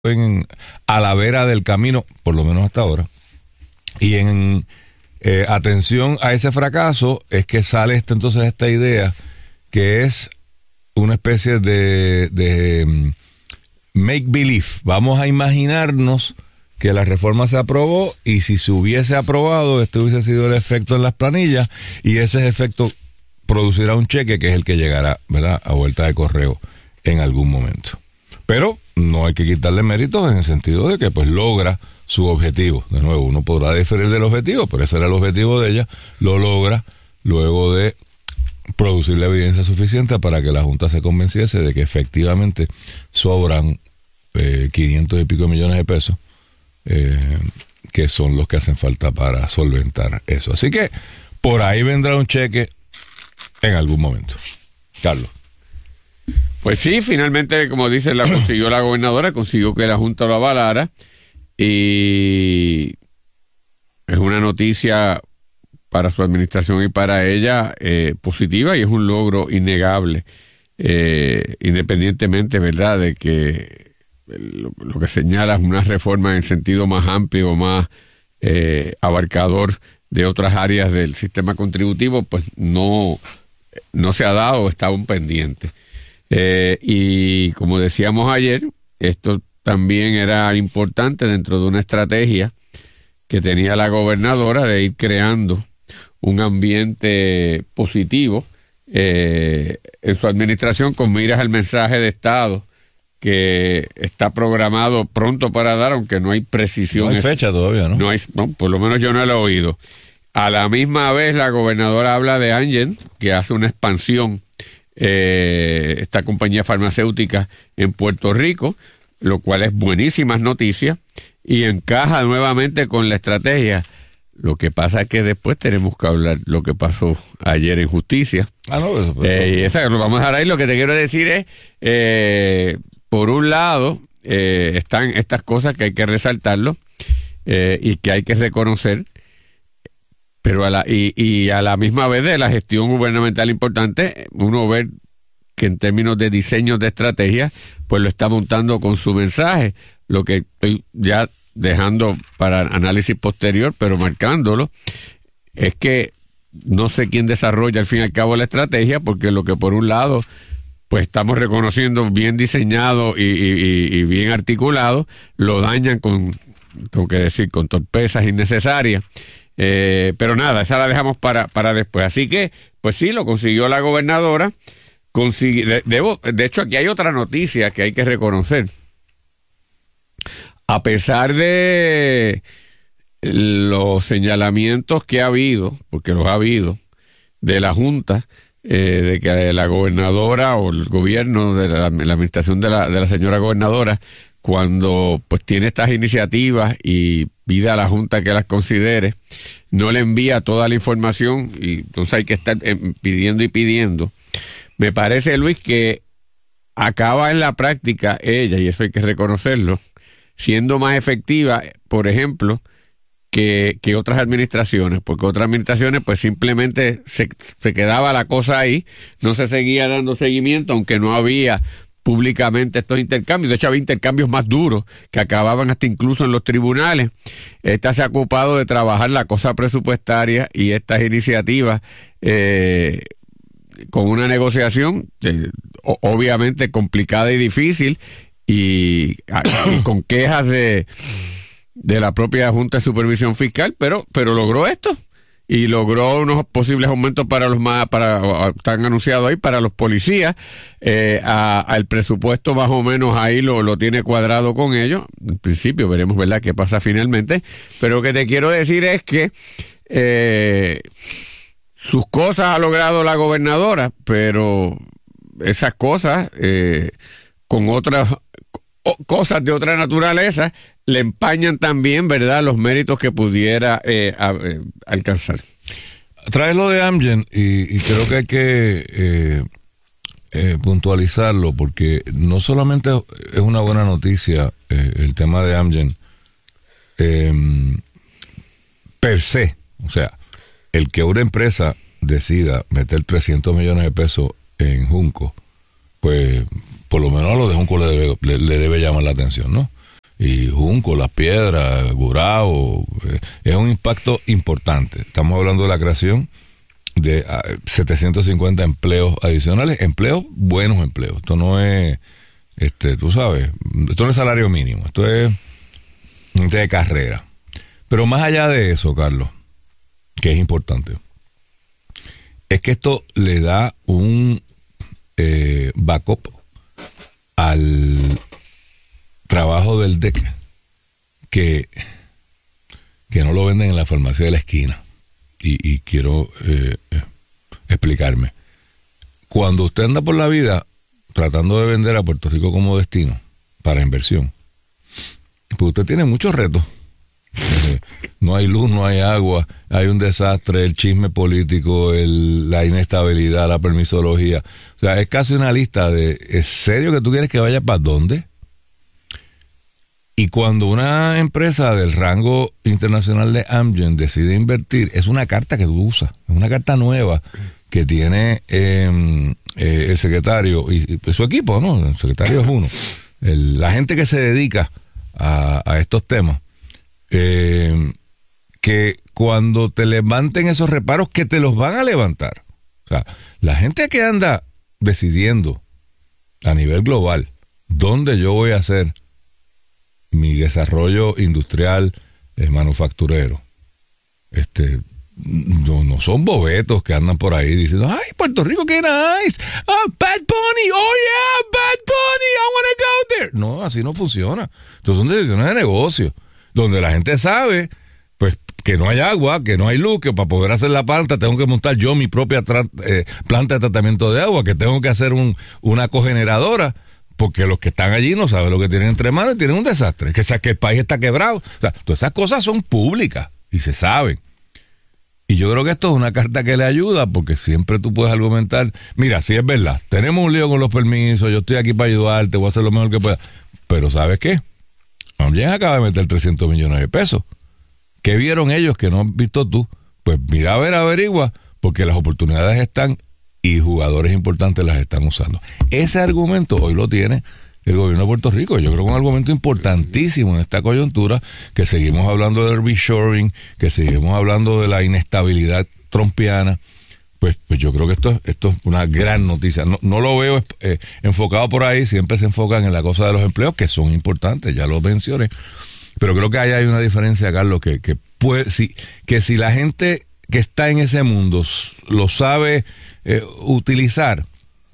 a la vera del camino, por lo menos hasta ahora. Y en atención a ese fracaso es que sale entonces esta idea que es una especie de make believe. Vamos a imaginarnos que la reforma se aprobó y si se hubiese aprobado, este hubiese sido el efecto en las planillas y ese efecto producirá un cheque que es el que llegará, ¿verdad?, a vuelta de correo en algún momento. Pero no hay que quitarle méritos en el sentido de que pues logra su objetivo. De nuevo, uno podrá diferir del objetivo, pero ese era el objetivo de ella, lo logra luego de producir la evidencia suficiente para que la Junta se convenciese de que efectivamente sobran 500 y pico millones de pesos, que son los que hacen falta para solventar eso. Así que por ahí vendrá un cheque en algún momento. Carlos. Pues sí, finalmente, como dice, la consiguió la gobernadora, consiguió que la Junta lo avalara y es una noticia para su administración y para ella positiva y es un logro innegable, independientemente, ¿verdad?, de que lo que señala es una reforma en sentido más amplio, más abarcador de otras áreas del sistema contributivo, pues no se ha dado, está aún pendiente. Y como decíamos ayer, esto también era importante dentro de una estrategia que tenía la gobernadora de ir creando un ambiente positivo en su administración con miras al mensaje de Estado que está programado pronto para dar, aunque no hay precisión. No hay fecha todavía, ¿no? No, por lo menos yo no lo he oído. A la misma vez la gobernadora habla de Amgen, que hace una expansión, esta compañía farmacéutica en Puerto Rico, lo cual es buenísimas noticias y encaja nuevamente con la estrategia. Lo que pasa es que después tenemos que hablar lo que pasó ayer en justicia. Y esa lo vamos a dejar ahí. Lo que te quiero decir es, por un lado, están estas cosas que hay que resaltarlo y que hay que reconocer, pero a la misma vez de la gestión gubernamental importante, uno ver que en términos de diseño de estrategia, pues lo está montando con su mensaje, lo que estoy ya dejando para análisis posterior, pero marcándolo, es que no sé quién desarrolla al fin y al cabo la estrategia, porque lo que por un lado, pues estamos reconociendo bien diseñado y bien articulado, lo dañan con, tengo que decir, con torpezas innecesarias. Pero nada, esa la dejamos para después. Así que, pues sí, lo consiguió la gobernadora. De hecho, aquí hay otra noticia que hay que reconocer. A pesar de los señalamientos que ha habido, porque los ha habido, de la Junta, de que la gobernadora o el gobierno de la administración de la señora gobernadora, cuando pues tiene estas iniciativas y pide a la Junta que las considere, no le envía toda la información y entonces hay que estar pidiendo y pidiendo. Me parece, Luis, que acaba en la práctica ella, y eso hay que reconocerlo, siendo más efectiva, por ejemplo, que otras administraciones, porque otras administraciones pues simplemente se quedaba la cosa ahí, no se seguía dando seguimiento, aunque no había públicamente estos intercambios. De hecho, había intercambios más duros que acababan hasta incluso en los tribunales. Esta se ha ocupado de trabajar la cosa presupuestaria y estas iniciativas con una negociación obviamente complicada y difícil y con quejas de la propia Junta de Supervisión Fiscal, pero logró esto. Y logró unos posibles aumentos están anunciados ahí para los policías. El presupuesto más o menos ahí lo tiene cuadrado con ellos. En principio veremos, ¿verdad?, qué pasa finalmente. Pero lo que te quiero decir es que sus cosas ha logrado la gobernadora, pero esas cosas con otras cosas de otra naturaleza le empañan también, ¿verdad?, los méritos que pudiera alcanzar. Traes lo de Amgen y creo que hay que puntualizarlo, porque no solamente es una buena noticia el tema de Amgen per se, o sea, el que una empresa decida meter 300 millones de pesos en Junco, pues por lo menos a los de Junco le debe llamar la atención, ¿no? y Junco, Las Piedras, Gurabo, es un impacto importante. Estamos hablando de la creación de 750 empleos adicionales, buenos empleos. Esto no es, tú sabes, esto no es salario mínimo, esto es gente de carrera. Pero más allá de eso, Carlos, que es importante, es que esto le da un backup al trabajo del DEC, que no lo venden en la farmacia de la esquina. Y quiero explicarme. Cuando usted anda por la vida tratando de vender a Puerto Rico como destino para inversión, pues usted tiene muchos retos. No hay luz, no hay agua, hay un desastre, el chisme político, la inestabilidad, la permisología. O sea, es casi una lista de, ¿es serio que tú quieres que vaya para dónde? Y cuando una empresa del rango internacional de Amgen decide invertir, es una carta que tú usas, es una carta nueva que tiene el secretario y su equipo, ¿no? El secretario es uno. La gente que se dedica a estos temas, que cuando te levanten esos reparos, que te los van a levantar. O sea, la gente que anda decidiendo a nivel global dónde yo voy a hacer mi desarrollo industrial manufacturero, no son bobetos que andan por ahí diciendo, ay, Puerto Rico, qué nice, Bad Bunny, oh yeah, Bad Bunny, I wanna go there. No, así no funciona. Entonces son decisiones de negocio, donde la gente sabe, pues, que no hay agua, que no hay luz, que para poder hacer la planta tengo que montar yo mi propia planta de tratamiento de agua, que tengo que hacer una cogeneradora, porque los que están allí no saben lo que tienen entre manos y tienen un desastre, que el país está quebrado. O sea, todas esas cosas son públicas y se saben. Y yo creo que esto es una carta que le ayuda, porque siempre tú puedes argumentar, mira, sí es verdad, tenemos un lío con los permisos, yo estoy aquí para ayudarte, voy a hacer lo mejor que pueda. Pero ¿sabes qué? Amgen acaba de meter 300 millones de pesos. ¿Qué vieron ellos que no has visto tú? Pues mira, a ver, averigua, porque las oportunidades están y jugadores importantes las están usando. Ese argumento hoy lo tiene el gobierno de Puerto Rico. Yo creo que es un argumento importantísimo en esta coyuntura, que seguimos hablando del reshoring, que seguimos hablando de la inestabilidad trumpiana. Pues yo creo que esto es una gran noticia. No lo veo enfocado por ahí, siempre se enfocan en la cosa de los empleos, que son importantes, ya lo mencioné. Pero creo que ahí hay una diferencia, Carlos, que si la gente que está en ese mundo lo sabe utilizar,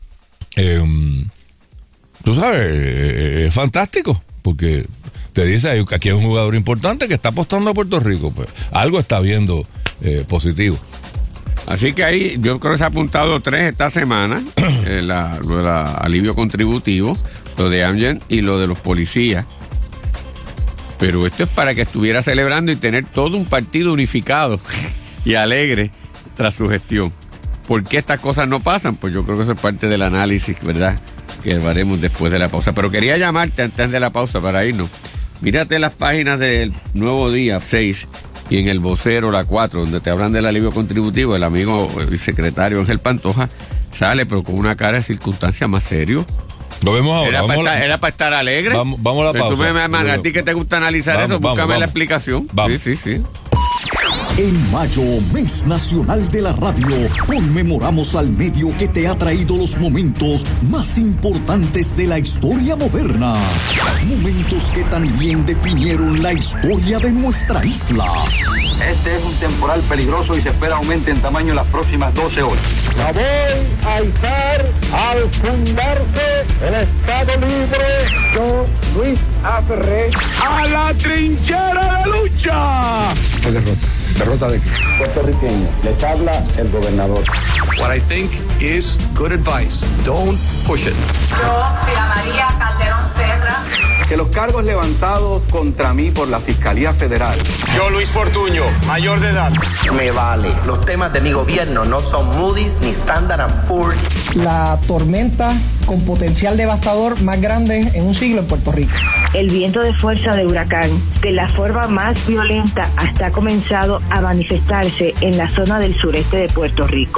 tú sabes, es fantástico, porque te dice, aquí hay un jugador importante que está apostando a Puerto Rico, pues algo está viendo positivo. Así que ahí yo creo que se ha apuntado 3 esta semana, lo del alivio contributivo, lo de Amgen y lo de los policías. Pero esto es para que estuviera celebrando y tener todo un partido unificado y alegre tras su gestión. ¿Por qué estas cosas no pasan? Pues yo creo que eso es parte del análisis, ¿verdad?, que haremos después de la pausa. Pero quería llamarte antes de la pausa para irnos. Mírate las páginas del Nuevo Día 6 y en el Vocero la 4, donde te hablan del alivio contributivo. El amigo el secretario Ángel Pantoja sale, pero con una cara de circunstancia más serio. Lo vemos ahora. Era para estar alegre. Vamos a la pausa. Tú a ti que te gusta analizar eso, búscame la explicación. Vamos. Sí. En mayo, mes nacional de la radio, conmemoramos al medio que te ha traído los momentos más importantes de la historia moderna. Momentos que también definieron la historia de nuestra isla. Este es un temporal peligroso y se espera aumente en tamaño en las próximas 12 horas. La voy a izar al fundarse el Estado Libre. Yo, Luis A. Ferré, a la trinchera de lucha. ¿Derrota de qué? Puertorriqueño. Les habla el gobernador. What I think is good advice. Don't push it. Yo, Sila María Calderón Serra. Que los cargos levantados contra mí por la Fiscalía Federal. Yo, Luis Fortuño, mayor de edad. Me vale. Los temas de mi gobierno no son Moody's ni Standard & Poor's. La tormenta con potencial devastador más grande en un siglo en Puerto Rico. El viento de fuerza de huracán, de la forma más violenta, hasta ha comenzado a manifestarse en la zona del sureste de Puerto Rico.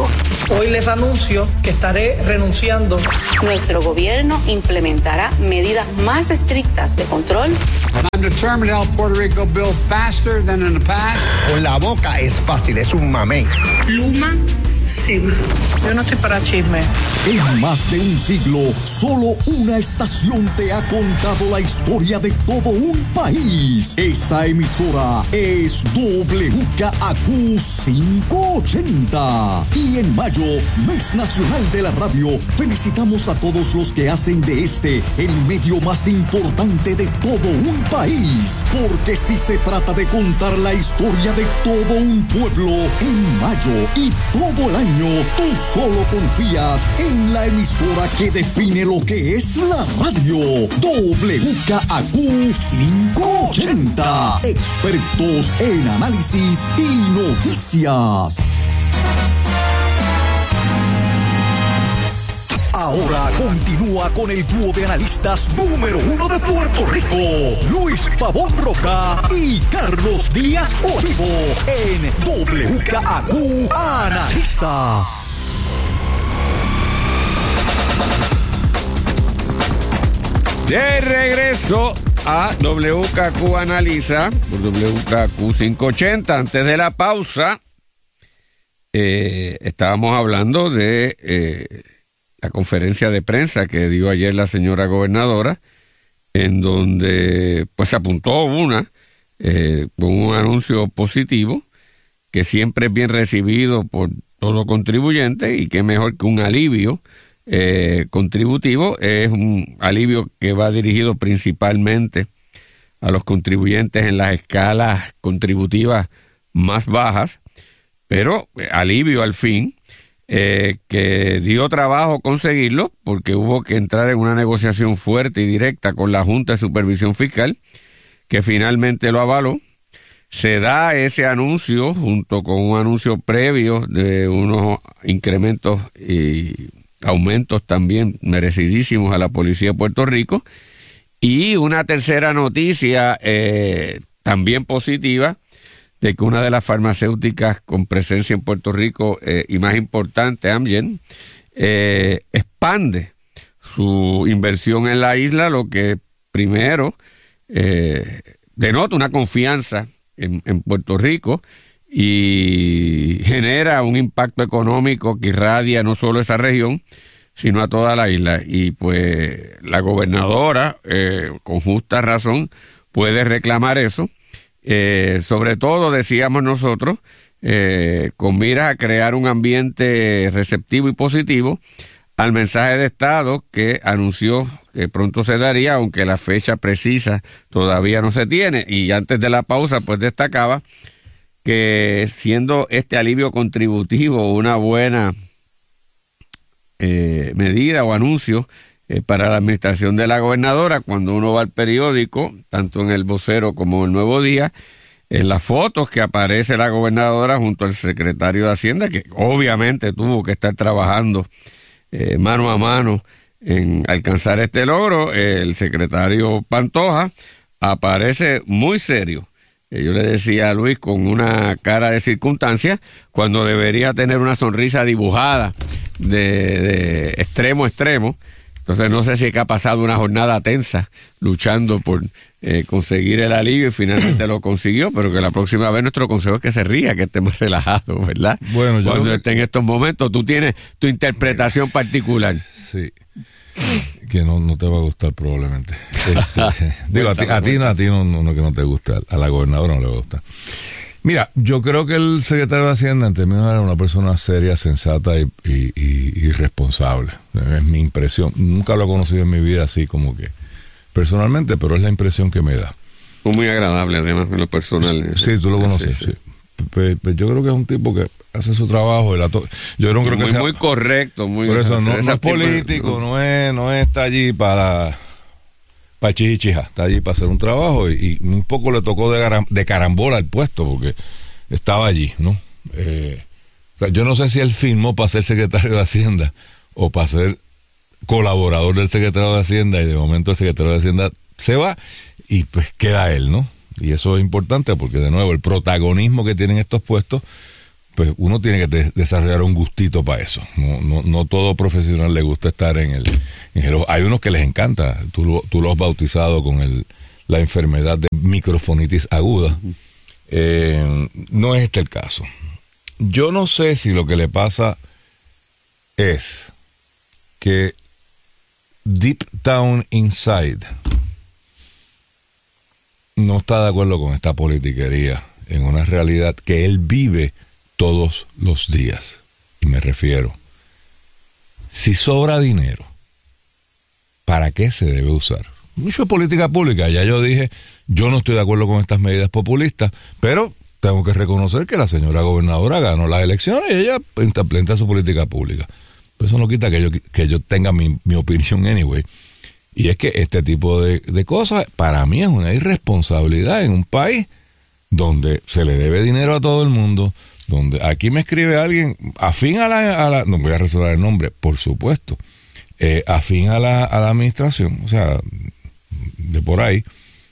Hoy les anuncio que estaré renunciando. Nuestro gobierno implementará medidas más estrictas de control. I'm determined to help Puerto Rico build faster than in the past. Con la boca es fácil, es un mamey. Luma se va. Yo no estoy para chisme. En más de un siglo, solo una estación te ha contado la historia de todo un país. Esa emisora es WKAQ 580. Y en mayo, Mes Nacional de la Radio, felicitamos a todos los que hacen de este el medio más importante de todo un país. Porque si se trata de contar la historia de todo un pueblo, en mayo y todo el año, tú solo confías en la emisora que define lo que es la radio. WKAQ 580. Expertos en análisis y noticias. Ahora continúa con el dúo de analistas número 1 de Puerto Rico, Luis Pavón Roca y Carlos Díaz Olivo, en WKAQ Analiza. De regreso a WKAQ Analiza, por WKAQ 580. Antes de la pausa, estábamos hablando de la conferencia de prensa que dio ayer la señora gobernadora, en donde pues se apuntó con un anuncio positivo, que siempre es bien recibido por todo contribuyente, y que mejor que un alivio contributivo. Es un alivio que va dirigido principalmente a los contribuyentes en las escalas contributivas más bajas, pero alivio al fin, que dio trabajo conseguirlo, porque hubo que entrar en una negociación fuerte y directa con la Junta de Supervisión Fiscal, que finalmente lo avaló. Se da ese anuncio junto con un anuncio previo de unos incrementos y aumentos también merecidísimos a la Policía de Puerto Rico, y una tercera noticia también positiva, de que una de las farmacéuticas con presencia en Puerto Rico y más importante, Amgen, expande su inversión en la isla, lo que primero denota una confianza en Puerto Rico y genera un impacto económico que irradia no solo esa región, sino a toda la isla. Y pues la gobernadora, con justa razón, puede reclamar eso. Sobre todo, decíamos nosotros, con miras a crear un ambiente receptivo y positivo al mensaje de Estado que anunció que pronto se daría, aunque la fecha precisa todavía no se tiene. Y antes de la pausa, pues destacaba que, siendo este alivio contributivo una buena medida o anuncio para la administración de la gobernadora, cuando uno va al periódico, tanto en El Vocero como en El Nuevo Día, en las fotos que aparece la gobernadora junto al secretario de Hacienda, que obviamente tuvo que estar trabajando mano a mano en alcanzar este logro, el secretario Pantoja aparece muy serio. Yo le decía a Luis, con una cara de circunstancia, cuando debería tener una sonrisa dibujada de extremo a extremo. Entonces no sé si es que ha pasado una jornada tensa luchando por conseguir el alivio, y finalmente lo consiguió, pero que la próxima vez nuestro consejo es que se ría, que esté más relajado, ¿verdad? Bueno, cuando esté en estos momentos, tú tienes tu interpretación particular. Sí, que no te va a gustar probablemente. Digo, a ti no que no te gusta, a la gobernadora no le va a gustar. Mira, yo creo que el secretario de Hacienda, en términos, era una persona seria, sensata y responsable. Es mi impresión. Nunca lo he conocido en mi vida así como que personalmente, pero es la impresión que me da. Muy agradable, además, en lo personal. Sí, tú lo conoces. Sí. Pues yo creo que es un tipo que hace su trabajo. Yo no creo que sea muy correcto. Por eso no es político, no está allí para chichija, está allí para hacer un trabajo, y un poco le tocó de carambola el puesto, porque estaba allí, ¿no? Yo no sé si él firmó para ser secretario de Hacienda o para ser colaborador del secretario de Hacienda, y de momento el secretario de Hacienda se va y pues queda él, ¿no? Y eso es importante porque, de nuevo, el protagonismo que tienen estos puestos pues uno tiene que desarrollar un gustito para eso. No todo profesional le gusta estar en el hay unos que les encanta. Tú lo has bautizado con la enfermedad de microfonitis aguda. No es este el caso. Yo no sé si lo que le pasa es que deep down inside no está de acuerdo con esta politiquería en una realidad que él vive todos los días. Y me refiero, si sobra dinero, ¿para qué se debe usar? Mucho de política pública. Ya yo dije, yo no estoy de acuerdo con estas medidas populistas, pero tengo que reconocer que la señora gobernadora ganó las elecciones y ella implementa su política pública. Pero eso no quita que yo tenga mi opinión anyway. Y es que este tipo de cosas, para mí, es una irresponsabilidad en un país donde se le debe dinero a todo el mundo, donde aquí me escribe alguien afín a la no voy a resolver el nombre, por supuesto, afín a la administración, o sea, de por ahí,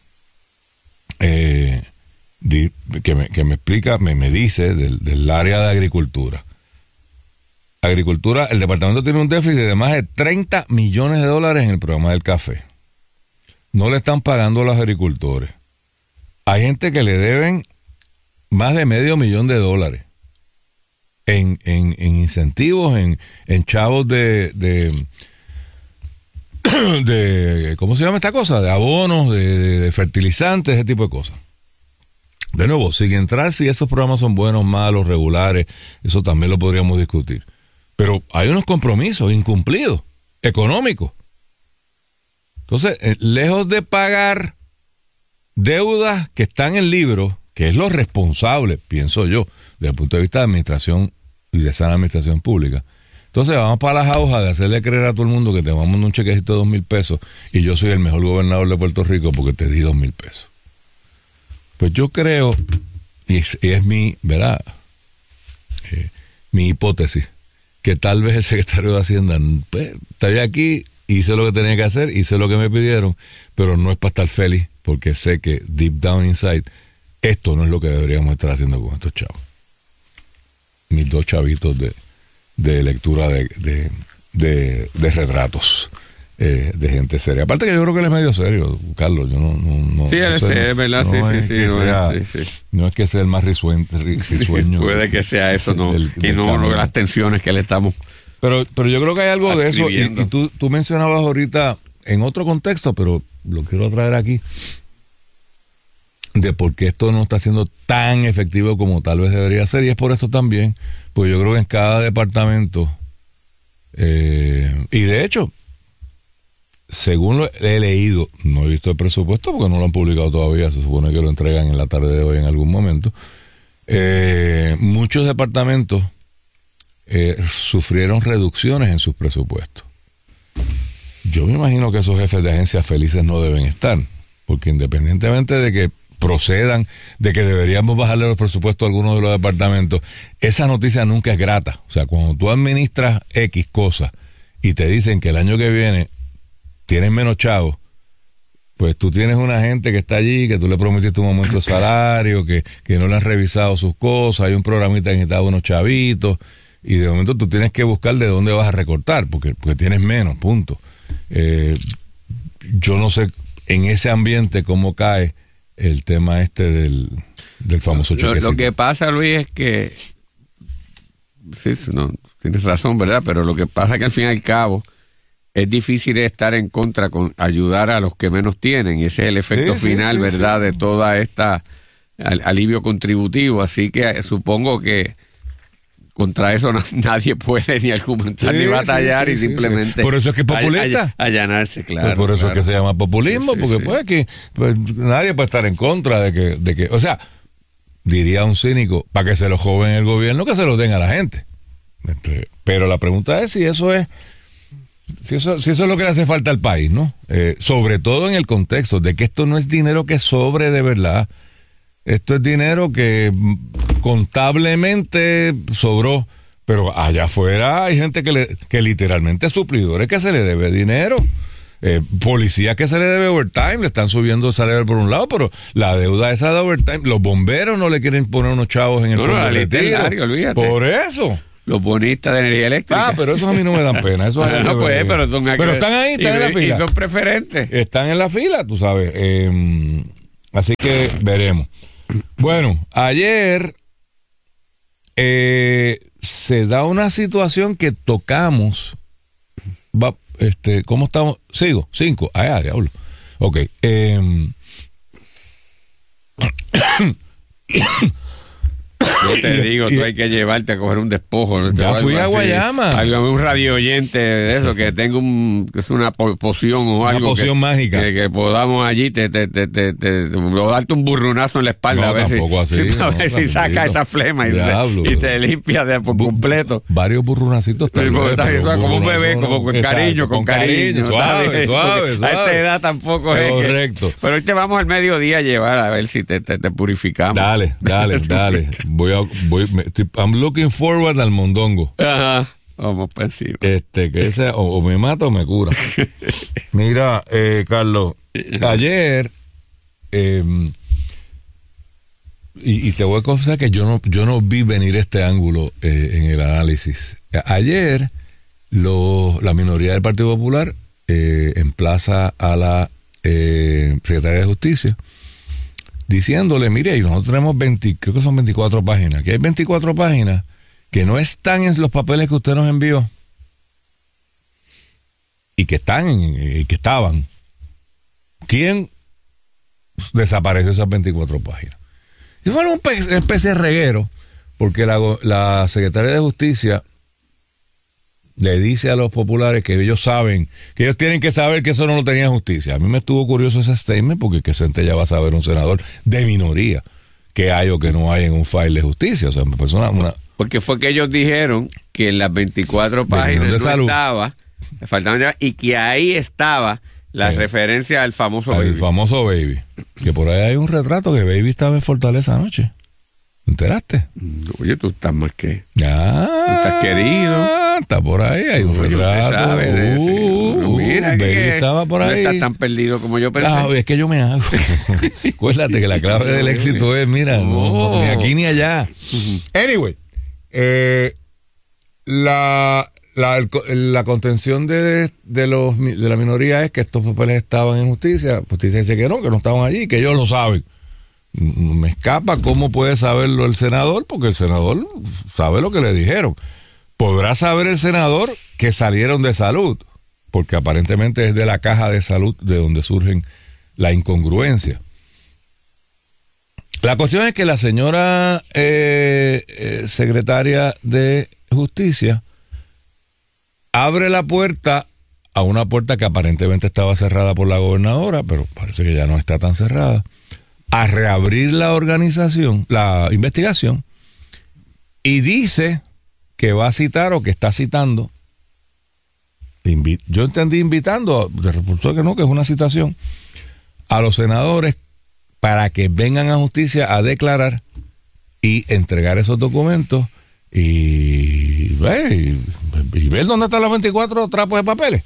que me explica, me dice del área de agricultura. Agricultura, el departamento tiene un déficit de más de $30 millones en el programa del café. No le están pagando a los agricultores. Hay gente que le deben más de $500,000 en incentivos, en chavos de ¿cómo se llama esta cosa? De abonos, de fertilizantes, ese tipo de cosas. De nuevo, sin entrar si esos programas son buenos, malos, regulares, eso también lo podríamos discutir. Pero hay unos compromisos incumplidos, económicos. Entonces, lejos de pagar deudas que están en el libro, que es lo responsable, pienso yo, desde el punto de vista de administración y de sana administración pública. Entonces vamos para las hojas de hacerle creer a todo el mundo que te vamos a dar un chequecito de $2,000 y yo soy el mejor gobernador de Puerto Rico porque te di $2,000. Pues yo creo, y es mi, ¿verdad? Mi hipótesis, que tal vez el secretario de Hacienda, pues, estaría aquí, hice lo que tenía que hacer, hice lo que me pidieron, pero no es para estar feliz, porque sé que deep down inside, esto no es lo que deberíamos estar haciendo con estos chavos. Mis 2 chavitos de lectura de retratos de gente seria. Aparte que yo creo que él es medio serio, Carlos. Yo no sí, él es ¿verdad? Sí. No es que sea el más risueño. Puede que sea eso, no. Y no las tensiones que le estamos. Pero yo creo que hay algo de eso. Y tú mencionabas ahorita en otro contexto, pero lo quiero traer aquí, de por qué esto no está siendo tan efectivo como tal vez debería ser. Y es por eso también, pues yo creo que en cada departamento, y de hecho, según lo he leído, no he visto el presupuesto porque no lo han publicado todavía, se supone que lo entregan en la tarde de hoy en algún momento, muchos departamentos sufrieron reducciones en sus presupuestos. Yo me imagino que esos jefes de agencias felices no deben estar, porque independientemente de que procedan, de que deberíamos bajarle los presupuestos a algunos de los departamentos, esa noticia nunca es grata. O sea, cuando tú administras X cosas y te dicen que el año que viene tienen menos chavos, pues tú tienes una gente que está allí, que tú le prometiste un aumento de salario, que no le han revisado sus cosas, hay un programita que necesita unos chavitos, y de momento tú tienes que buscar de dónde vas a recortar, porque tienes menos, punto. Yo no sé en ese ambiente cómo cae el tema del famoso chequecito. Lo que pasa, Luis, es que sí, no, tienes razón, ¿verdad? Pero lo que pasa es que al fin y al cabo es difícil estar en contra con ayudar a los que menos tienen, y ese es el efecto final, ¿verdad? De toda esta alivio contributivo. Así que supongo que contra eso nadie puede ni argumentar ni batallar y simplemente... Por eso es que es populista. Allanarse, claro. Por eso es que se llama populismo, porque pues nadie puede estar en contra de que... O sea, diría un cínico, para que se lo joven el gobierno, que se lo den a la gente. Pero la pregunta es si eso es... Si eso es lo que le hace falta al país, ¿no? Sobre todo en el contexto de que esto no es dinero que sobre de verdad. Esto es dinero que contablemente sobró, pero allá afuera hay gente que literalmente es suplidores, que se le debe dinero. Policías que se le debe overtime, le están subiendo el salario por un lado, pero la deuda esa de overtime, los bomberos no le quieren poner unos chavos en el fondo de retiro. Olvídate. Por eso. Los bonistas de energía eléctrica. Pero esos a mí no me dan pena. Eso no, pues, pero están ahí, están en la fila. Y son preferentes. Están en la fila, tú sabes. Así que veremos. Bueno, ayer se da una situación que tocamos. ¿Cómo estamos? Sigo, 5. Diablo. Ok. Yo te digo, tú hay que llevarte a coger un despojo. Ya fui a Guayama. Un radio oyente de eso, que tenga una poción o algo. Una poción mágica. Que podamos allí o darte un burrunazo en la espalda. No, tampoco así. A ver si saca esa flema y te limpia por completo. Varios burrunacitos. Como un bebé, como con cariño, con cariño. Suave. A esta edad tampoco es. Correcto. Pero hoy te vamos al mediodía a llevar a ver si te purificamos. Dale. I'm looking forward al mondongo. Ajá. Vamos para encima. Que ese o me mata o me cura. Mira, Carlos, ayer y te voy a confesar que yo no vi venir este ángulo en el análisis. Ayer la minoría del Partido Popular emplaza a la secretaria de Justicia diciéndole, mire, nosotros tenemos creo que son 24 páginas, que hay 24 páginas que no están en los papeles que usted nos envió y que estaban. ¿Quién desapareció esas 24 páginas? Y fue una especie de reguero, porque la secretaria de Justicia le dice a los populares que ellos saben, que ellos tienen que saber que eso no lo tenía justicia. A mí me estuvo curioso ese statement, porque que Centella va a saber un senador de minoría que hay o que no hay en un file de justicia. O sea, me parece una... Porque fue que ellos dijeron que en las 24 páginas no estaba, le faltaban, y que ahí estaba la referencia al famoso Baby. El famoso Baby. Que por ahí hay un retrato que Baby estaba en Fortaleza anoche. ¿Te enteraste? Oye, tú estás más que... Ya. Tú estás querido. Está por ahí, hay un retrato. Sabe mira, Baby estaba por ahí. No estás tan perdido como yo pensé. Es que yo me hago. Acuérdate que la clave del éxito es, mira, no, ni aquí ni allá. Anyway, la contención de la minoría es que estos papeles estaban en justicia. Justicia dice que no estaban allí, que ellos lo saben. Me escapa cómo puede saberlo el senador, porque el senador sabe lo que le dijeron. Podrá saber el senador que salieron de salud, porque aparentemente es de la caja de salud de donde surgen la incongruencia. La cuestión es que la señora secretaria de Justicia abre la puerta a una puerta que aparentemente estaba cerrada por la gobernadora, pero parece que ya no está tan cerrada, a reabrir la investigación, y dice que va a citar o que está citando, yo entendí invitando, resultó que no, que es una citación, a los senadores para que vengan a justicia a declarar y entregar esos documentos y ver dónde están los 24 trapos de papeles.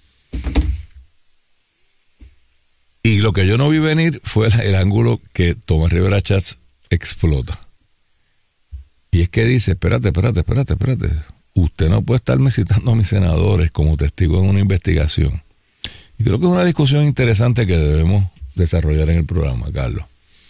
Y lo que yo no vi venir fue el ángulo que Tomás Rivera Chats explota. Y es que dice, espérate. Usted no puede estarme citando a mis senadores como testigo en una investigación. Y creo que es una discusión interesante que debemos desarrollar en el programa, Carlos.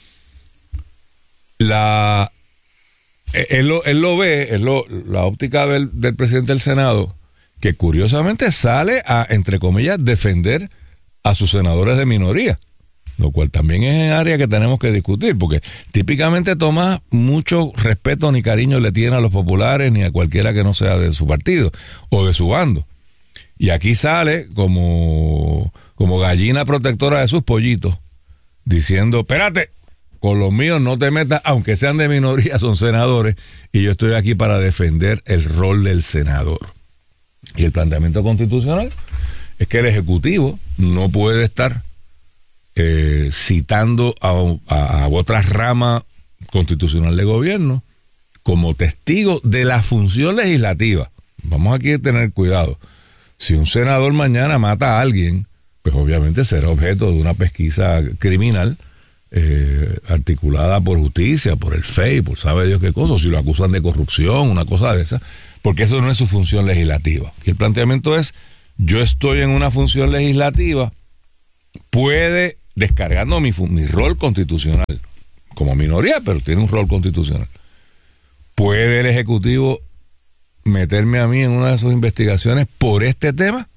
Él lo ve, la óptica del presidente del Senado, que curiosamente sale a, entre comillas, defender a sus senadores de minoría, lo cual también es área que tenemos que discutir, porque típicamente Tomás mucho respeto ni cariño le tiene a los populares ni a cualquiera que no sea de su partido o de su bando. Y aquí sale como gallina protectora de sus pollitos, diciendo, espérate, con los míos no te metas, aunque sean de minoría, son senadores, y yo estoy aquí para defender el rol del senador. Y el planteamiento constitucional es que el Ejecutivo no puede estar citando a otra rama constitucional de gobierno como testigo de la función legislativa. Vamos aquí a tener cuidado. Si un senador mañana mata a alguien pues obviamente será objeto de una pesquisa criminal articulada por justicia, por el FEI, por sabe Dios qué cosa, si lo acusan de corrupción, una cosa de esa, porque eso no es su función legislativa. Y el planteamiento es, yo estoy en una función legislativa, puede, descargando mi rol constitucional, como minoría, pero tiene un rol constitucional, ¿puede el Ejecutivo meterme a mí en una de sus investigaciones por este tema?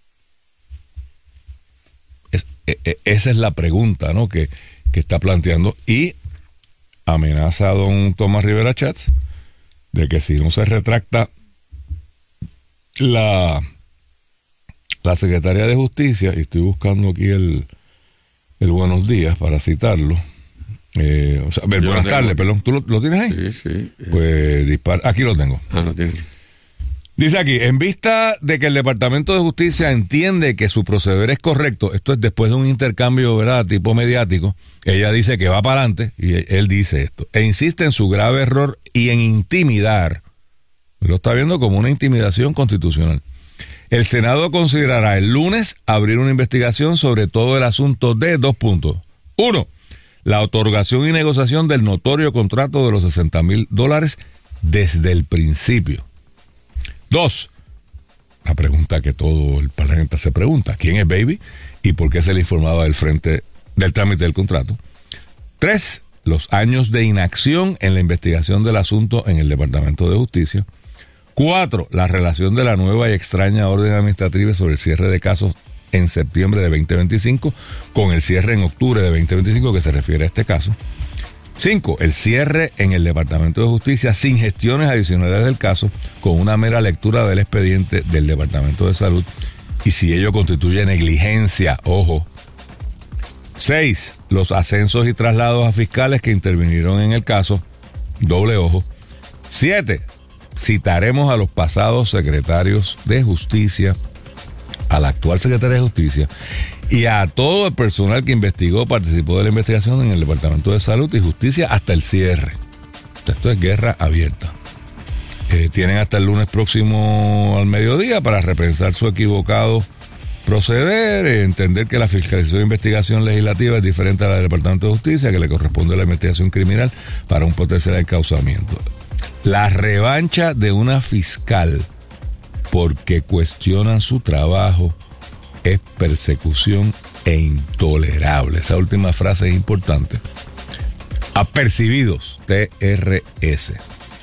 Esa es la pregunta, ¿no?, que está planteando, y amenaza a don Tomás Rivera Chats de que si no se retracta la Secretaría de Justicia, y estoy buscando aquí el buenos días para citarlo, buenas tardes, perdón, ¿tú lo tienes ahí? Sí. Pues dispara, aquí lo tengo. Lo tienes. Dice aquí, en vista de que el Departamento de Justicia entiende que su proceder es correcto, esto es después de un intercambio, ¿verdad?, tipo mediático, ella dice que va para adelante, y él dice esto, e insiste en su grave error y en intimidar, lo está viendo como una intimidación constitucional. El Senado considerará el lunes abrir una investigación sobre todo el asunto de 2 puntos. 1. La otorgación y negociación del notorio contrato de los $60,000 desde el principio. 2. La pregunta que todo el parlamento se pregunta, ¿quién es Baby y por qué se le informaba del trámite del contrato? 3. Los años de inacción en la investigación del asunto en el Departamento de Justicia. 4. La relación de la nueva y extraña orden administrativa sobre el cierre de casos en septiembre de 2025 con el cierre en octubre de 2025 que se refiere a este caso. 5. El cierre en el Departamento de Justicia sin gestiones adicionales del caso, con una mera lectura del expediente del Departamento de Salud, y si ello constituye negligencia, ojo. 6. Los ascensos y traslados a fiscales que intervinieron en el caso, doble ojo. 7. Citaremos a los pasados secretarios de Justicia, a la actual secretaria de Justicia y a todo el personal que investigó, participó de la investigación en el Departamento de Salud y Justicia hasta el cierre. Esto es guerra abierta. Tienen hasta el lunes próximo al mediodía para repensar su equivocado proceder, entender que la fiscalización de investigación legislativa es diferente a la del Departamento de Justicia, que le corresponde a la investigación criminal para un potencial encauzamiento. La revancha de una fiscal porque cuestionan su trabajo es persecución e intolerable. Esa última frase es importante. Apercibidos, TRS.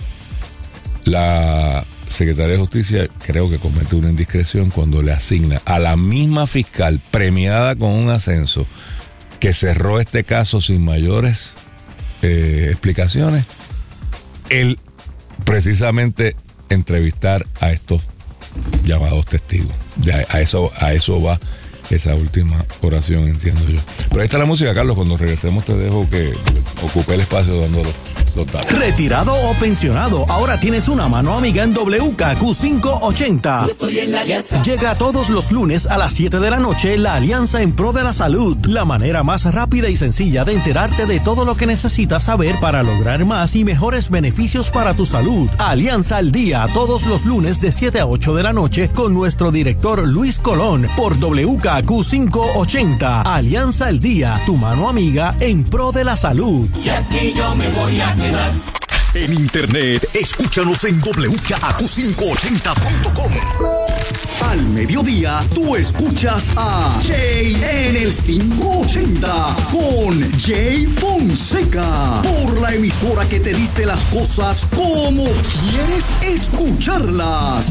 La Secretaría de Justicia creo que comete una indiscreción cuando le asigna a la misma fiscal premiada con un ascenso que cerró este caso sin mayores explicaciones, el precisamente entrevistar a estos llamados testigos. A eso va esa última oración, entiendo yo. Pero ahí está la música, Carlos. Cuando regresemos te dejo que ocupe el espacio dando los datos. Retirado o pensionado, ahora tienes una mano amiga en WKQ 580. Yo estoy en la Alianza. Llega todos los lunes a las 7 de la noche la Alianza en Pro de la Salud. La manera más rápida y sencilla de enterarte de todo lo que necesitas saber para lograr más y mejores beneficios para tu salud. Alianza al Día, todos los lunes de 7 a 8 de la noche con nuestro director Luis Colón por WKQ 580. Alianza al Día, tu mano amiga en Pro de la Salud. Y aquí yo me voy a quedar. En internet, escúchanos en WKQ580.com. Al mediodía, tú escuchas a Jay en el 580 con Jay Fonseca. Por la emisora que te dice las cosas como quieres escucharlas.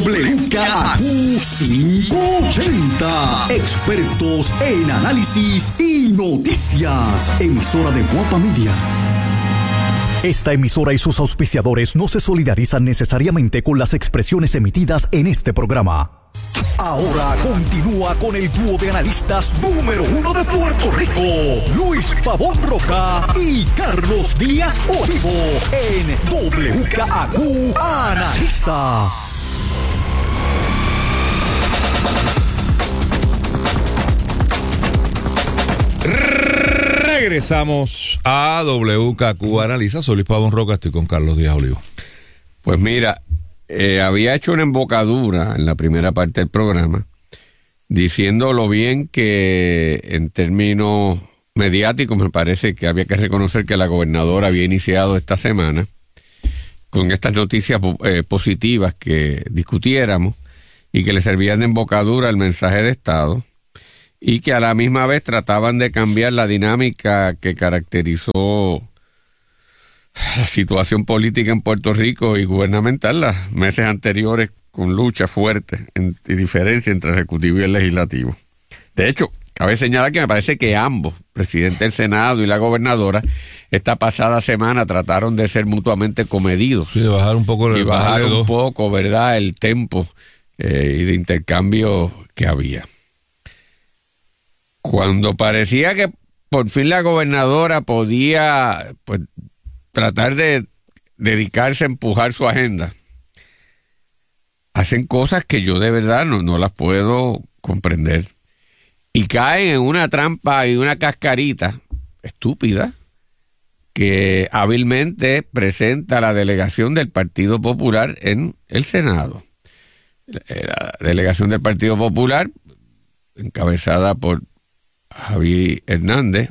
WKQ580. Expertos en análisis y noticias. Emisora de Guapa Media. Esta emisora y sus auspiciadores no se solidarizan necesariamente con las expresiones emitidas en este programa. Ahora continúa con el dúo de analistas número 1 de Puerto Rico, Luis Pavón Roca y Carlos Díaz Olivo, en WKQ Analiza. Regresamos a WKQ Analiza. Soy Luis Pavón Roca, estoy con Carlos Díaz Olivo. Pues mira, había hecho una embocadura en la primera parte del programa diciendo lo bien que en términos mediáticos me parece que había que reconocer que la gobernadora había iniciado esta semana con estas noticias positivas que discutiéramos y que le servían de embocadura al mensaje de Estado, y que a la misma vez trataban de cambiar la dinámica que caracterizó la situación política en Puerto Rico y gubernamental los meses anteriores, con lucha fuerte y diferencia entre el Ejecutivo y el Legislativo. De hecho, cabe señalar que me parece que ambos, presidente del Senado y la gobernadora, esta pasada semana trataron de ser mutuamente comedidos. Sí, de bajar un poco y bajar un poco, ¿verdad?, el tempo y de intercambio que había. Cuando parecía que por fin la gobernadora podía, pues, tratar de dedicarse a empujar su agenda, hacen cosas que yo de verdad no las puedo comprender. Y caen en una trampa y una cascarita estúpida que hábilmente presenta la delegación del Partido Popular en el Senado. La delegación del Partido Popular, encabezada por Javi Hernández,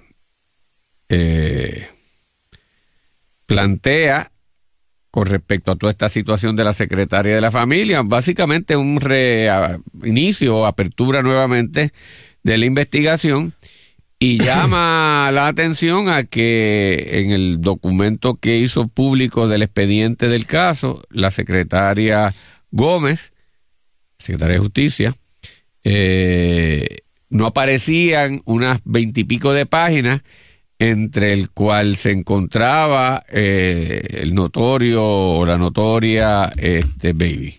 plantea con respecto a toda esta situación de la secretaria de la familia, básicamente un reinicio o apertura nuevamente de la investigación, y llama la atención a que en el documento que hizo público del expediente del caso, la secretaria Gómez, secretaria de Justicia, no aparecían unas 20 y pico de páginas, entre el cual se encontraba el notorio o la notoria Baby,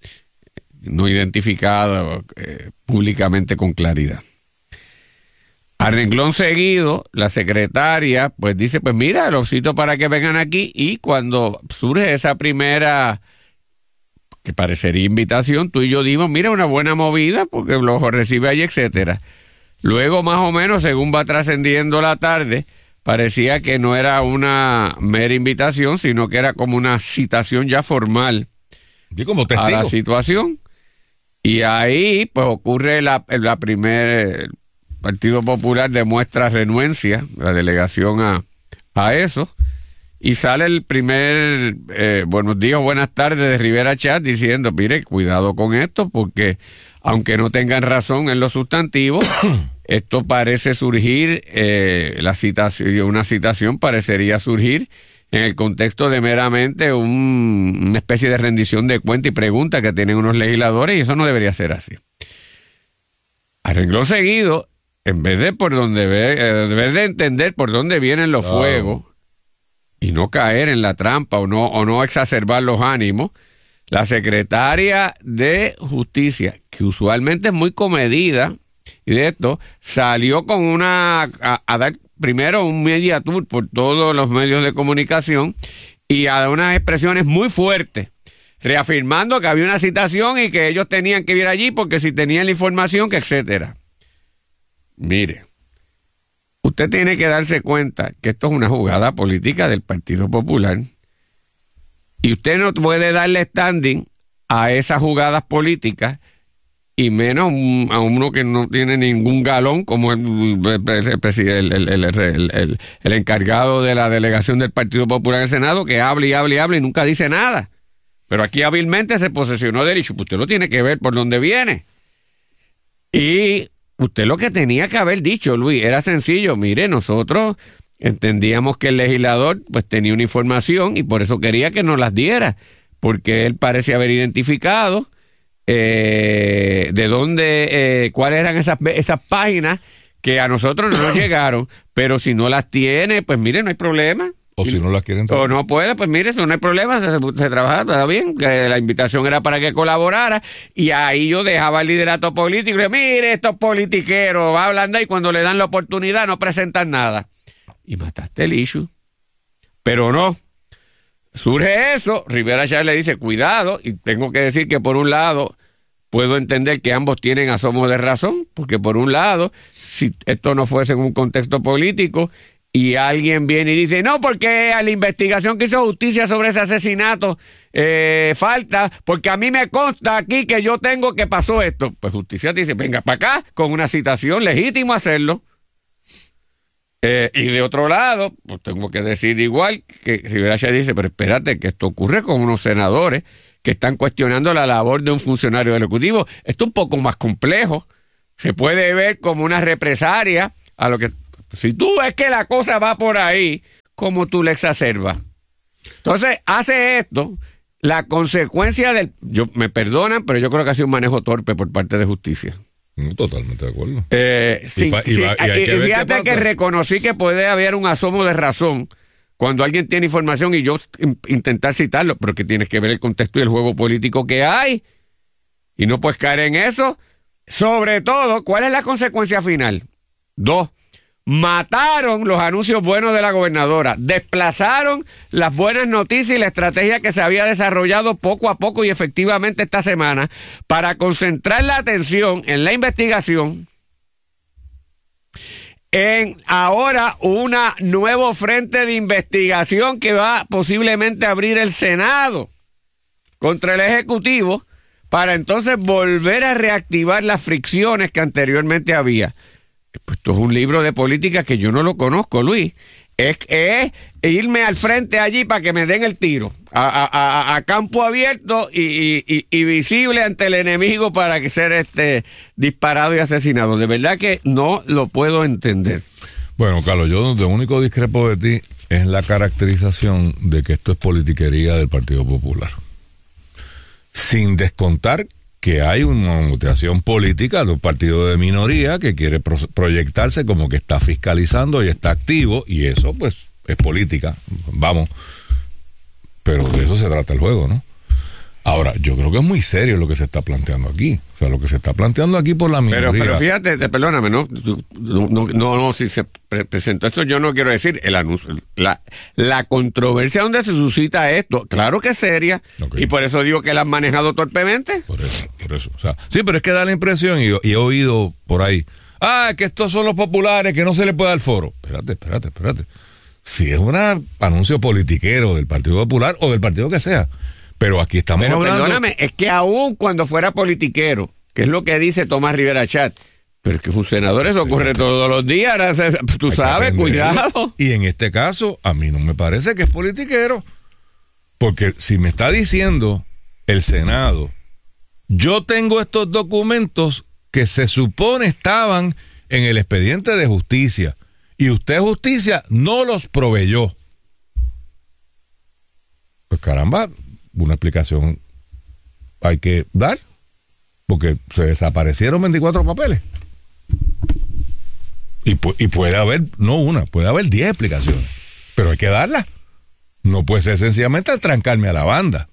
no identificada públicamente con claridad. A renglón seguido, la secretaria pues dice, pues mira, los cito para que vengan aquí, y cuando surge esa primera, que parecería invitación, tú y yo dimos, mira, una buena movida, porque los recibe allí, etcétera. Luego, más o menos, según va trascendiendo la tarde, parecía que no era una mera invitación, sino que era como una citación ya formal como testigo a la situación. Y ahí, pues, ocurre la primera... El Partido Popular demuestra renuencia, la delegación a eso, y sale el primer buenos días, buenas tardes de Rivera Chatz diciendo, mire, cuidado con esto, porque aunque no tengan razón en los sustantivos, esto parece surgir, una citación parecería surgir en el contexto de meramente una especie de rendición de cuenta y pregunta que tienen unos legisladores, y eso no debería ser así. A renglón seguido, en vez de de entender por dónde vienen los fuegos y no caer en la trampa o no exacerbar los ánimos, la secretaria de Justicia, que usualmente es muy comedida, y de esto salió con a dar primero un media tour por todos los medios de comunicación y a dar unas expresiones muy fuertes, reafirmando que había una citación y que ellos tenían que ir allí porque si tenían la información, que etcétera. Mire, usted tiene que darse cuenta que esto es una jugada política del Partido Popular, y usted no puede darle standing a esas jugadas políticas, y menos a uno que no tiene ningún galón como el encargado de la delegación del Partido Popular en el Senado, que habla y habla y habla y nunca dice nada. Pero aquí hábilmente se posesionó de dicho, pues usted lo tiene que ver por dónde viene. Y usted lo que tenía que haber dicho, Luis, era sencillo. Mire, nosotros entendíamos que el legislador pues tenía una información y por eso quería que nos las diera, porque él parece haber identificado de dónde, cuáles eran esas páginas que a nosotros no nos llegaron, pero si no las tiene, pues mire, no hay problema. O si no las quieren trabajar. O no puede, pues mire, eso no hay problema, se trabaja, está bien, que la invitación era para que colaborara, y ahí yo dejaba el liderato político, y mire, estos politiqueros hablan y cuando le dan la oportunidad no presentan nada. Y mataste el issue. Pero no. Surge eso, Rivera Chatz le dice, cuidado, y tengo que decir que por un lado puedo entender que ambos tienen asomo de razón, porque por un lado, si esto no fuese en un contexto político, y alguien viene y dice, no, porque a la investigación que hizo Justicia sobre ese asesinato falta, porque a mí me consta aquí que yo tengo que pasó esto. Pues Justicia te dice, venga para acá con una citación, legítimo hacerlo. Y de otro lado, pues tengo que decir igual que Rivera Chat dice, pero espérate, que esto ocurre con unos senadores que están cuestionando la labor de un funcionario del Ejecutivo. Esto es un poco más complejo. Se puede ver como una represalia a lo que... Si tú ves que la cosa va por ahí, ¿cómo tú le exacerbas? Entonces, hace esto, la consecuencia del... me perdonan, pero yo creo que ha sido un manejo torpe por parte de Justicia. Totalmente de acuerdo. Fíjate que reconocí que puede haber un asomo de razón cuando alguien tiene información y yo intentar citarlo, pero que tienes que ver el contexto y el juego político que hay y no puedes caer en eso. Sobre todo, ¿cuál es la consecuencia final? 2, mataron los anuncios buenos de la gobernadora, desplazaron las buenas noticias y la estrategia que se había desarrollado poco a poco y efectivamente esta semana para concentrar la atención en la investigación, en ahora un nuevo frente de investigación que va posiblemente a abrir el Senado contra el Ejecutivo para entonces volver a reactivar las fricciones que anteriormente había. Pues esto es un libro de política que yo no lo conozco, Luis. Es irme al frente allí para que me den el tiro a campo abierto y visible ante el enemigo para que ser disparado y asesinado. De verdad que no lo puedo entender. Bueno, Carlos, yo lo único discrepo de ti es la caracterización de que esto es politiquería del Partido Popular. Sin descontar que hay una motivación política de un partido de minoría que quiere proyectarse como que está fiscalizando y está activo, y eso pues es política, vamos, pero de eso se trata el juego, ¿no? Ahora, yo creo que es muy serio lo que se está planteando aquí. O sea, lo que se está planteando aquí por la minoría. Pero fíjate, perdóname, no, si se presentó esto, yo no quiero decir el anuncio. La controversia donde se suscita esto, claro que es seria, y por eso digo que la han manejado torpemente. Por eso. O sea, sí, pero es que da la impresión, y he oído por ahí, que estos son los populares, que no se les puede dar foro. Espérate. Si es un anuncio politiquero del Partido Popular o del partido que sea. Pero aquí estamos hablando... Perdóname, es que aún cuando fuera politiquero, que es lo que dice Tomás Rivera Chat, pero es que un senador eso ocurre todos los días, tú sabes, cuidado. Y en este caso, a mí no me parece que es politiquero, porque si me está diciendo el Senado, yo tengo estos documentos que se supone estaban en el expediente de Justicia, y usted, Justicia, no los proveyó. Pues caramba... una explicación hay que dar, porque se desaparecieron 24 papeles. Y puede haber, no una, puede haber 10 explicaciones, pero hay que darlas. No puede ser sencillamente trancarme a la banda.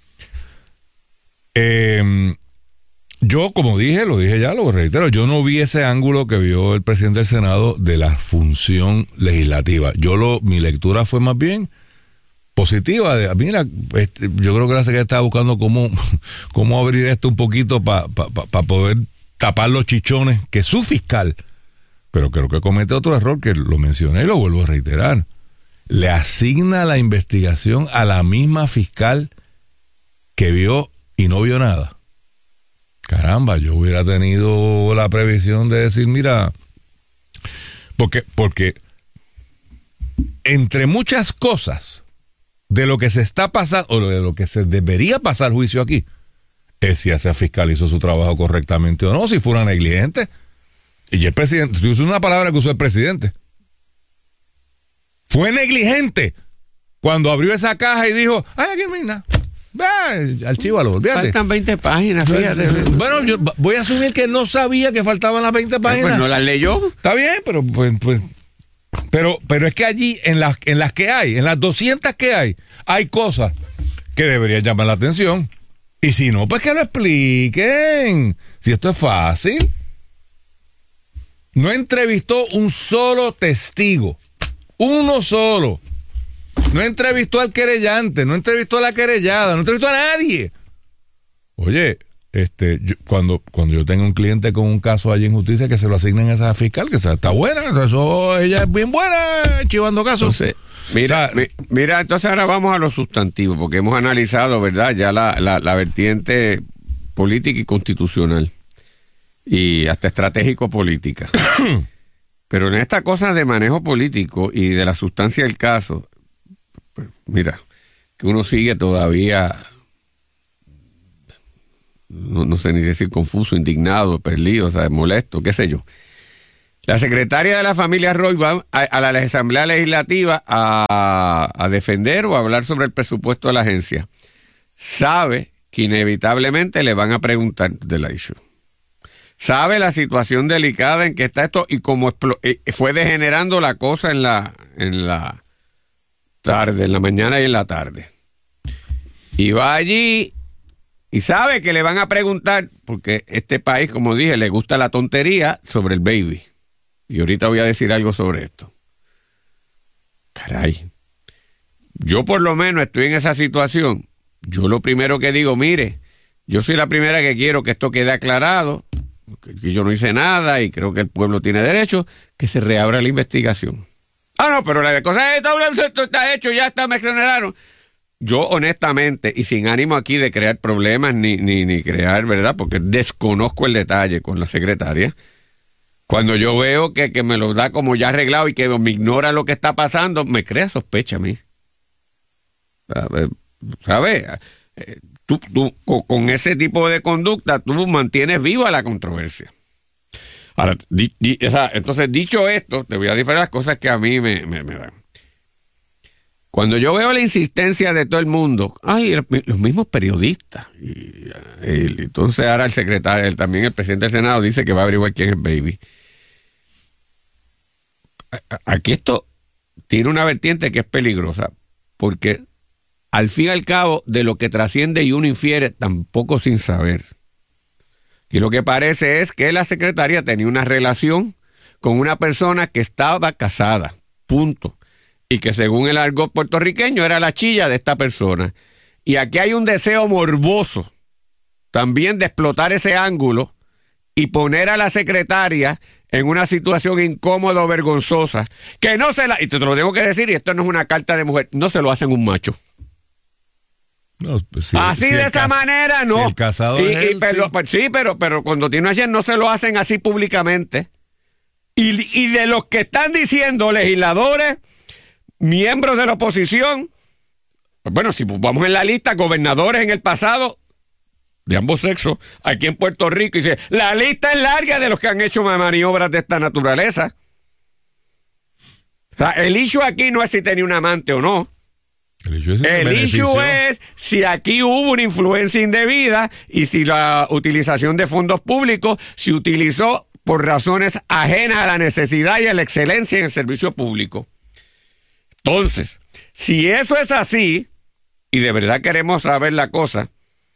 Yo, como dije, lo dije ya, lo reitero, yo no vi ese ángulo que vio el presidente del Senado de la función legislativa. Mi lectura fue más bien positiva. Mira, yo creo que la secretaria estaba buscando cómo abrir esto un poquito para poder tapar los chichones que su fiscal, pero creo que comete otro error que lo mencioné y lo vuelvo a reiterar. Le asigna la investigación a la misma fiscal que vio y no vio nada. Caramba, yo hubiera tenido la previsión de decir, mira, porque entre muchas cosas de lo que se está pasando, o de lo que se debería pasar juicio aquí, es si ese fiscal hizo su trabajo correctamente o no, si fuera negligente. Y el presidente, tú usas una palabra que usó el presidente. Fue negligente cuando abrió esa caja y dijo, aquí no hay nada. Archívalo, olvídate. Faltan 20 páginas, fíjate. Bueno, yo voy a asumir que no sabía que faltaban las 20 páginas. Pues no las leyó. Está bien, pero Pero es que allí, en las que hay, en las 200 que hay cosas que deberían llamar la atención. Y si no, pues que lo expliquen. Si esto es fácil. No entrevistó un solo testigo. Uno solo. No entrevistó al querellante, no entrevistó a la querellada, no entrevistó a nadie. Oye, cuando yo tenga un cliente con un caso allí en justicia, que se lo asignen a esa fiscal, que está buena, eso, ella es bien buena chivando casos. Entonces, mira, entonces ahora vamos a los sustantivos, porque hemos analizado, ¿verdad?, ya la vertiente política y constitucional y hasta estratégico-política. Pero en esta cosa de manejo político y de la sustancia del caso, pues, mira, que uno sigue todavía, no sé ni decir confuso, indignado, perdido, molesto, qué sé yo. La secretaria de la familia Roy va a la Asamblea Legislativa a defender o a hablar sobre el presupuesto de la agencia. Sabe que inevitablemente le van a preguntar de la issue. Sabe la situación delicada en que está esto y cómo fue degenerando la cosa en la tarde, en la mañana y en la tarde. Y va allí y sabe que le van a preguntar, porque este país, como dije, le gusta la tontería sobre el baby. Y ahorita voy a decir algo sobre esto. Caray. Yo por lo menos estoy en esa situación. Yo lo primero que digo, mire, yo soy la primera que quiero que esto quede aclarado, que yo no hice nada y creo que el pueblo tiene derecho, que se reabra la investigación. Ah, no, pero la cosa es, esto está hecho, ya está, me exoneraron. Yo honestamente, y sin ánimo aquí de crear problemas ni crear, ¿verdad?, porque desconozco el detalle con la secretaria, cuando yo veo que me lo da como ya arreglado y que me ignora lo que está pasando, me crea sospecha a mí. ¿Sabes? Tú con ese tipo de conducta, tú mantienes viva la controversia. Ahora, entonces, dicho esto, te voy a decir las cosas que a mí me dan. Cuando yo veo la insistencia de todo el mundo, los mismos periodistas, entonces ahora el secretario, también el presidente del Senado dice que va a averiguar quién es Baby. Aquí esto tiene una vertiente que es peligrosa, porque al fin y al cabo, de lo que trasciende y uno infiere, tampoco sin saber. Y lo que parece es que la secretaria tenía una relación con una persona que estaba casada, punto. Y que según el argot puertorriqueño era la chilla de esta persona. Y aquí hay un deseo morboso también de explotar ese ángulo y poner a la secretaria en una situación incómoda o vergonzosa, que no se la, y te lo tengo que decir, y esto no es una carta de mujer, no se lo hacen un macho. No, pues así de esa manera no. Si el casado es él, pero cuando tiene ayer no se lo hacen así públicamente. Y de los que están diciendo legisladores, miembros de la oposición, bueno, si vamos en la lista, gobernadores en el pasado de ambos sexos, aquí en Puerto Rico, y dice, la lista es larga de los que han hecho maniobras de esta naturaleza. O sea, el issue aquí no es si tenía un amante o no. El issue es si aquí hubo una influencia indebida y si la utilización de fondos públicos se utilizó por razones ajenas a la necesidad y a la excelencia en el servicio público. Entonces, si eso es así, y de verdad queremos saber la cosa,